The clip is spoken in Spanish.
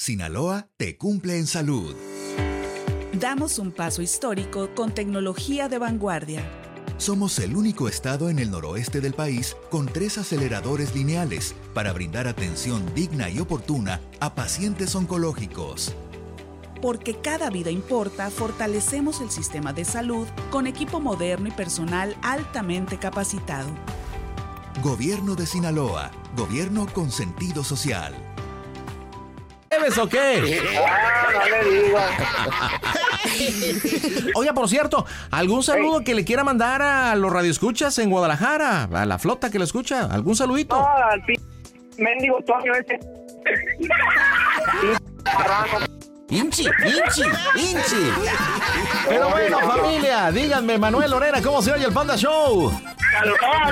Sinaloa te cumple en salud. Damos un paso histórico con tecnología de vanguardia. Somos el único estado en el noroeste del país con 3 aceleradores lineales para brindar atención digna y oportuna a pacientes oncológicos. Porque cada vida importa, fortalecemos el sistema de salud con equipo moderno y personal altamente capacitado. Gobierno de Sinaloa. Gobierno con sentido social. ¿Bebes o qué? No le digo. Oiga, por cierto, ¿algún saludo que le quiera mandar a los radioescuchas en Guadalajara? A la flota que lo escucha. ¿Algún saludito? No, al mendigo Toño ese. ¡Inchi! Pero bueno, familia, díganme, Manuel Lorena, ¿cómo se oye el Panda Show?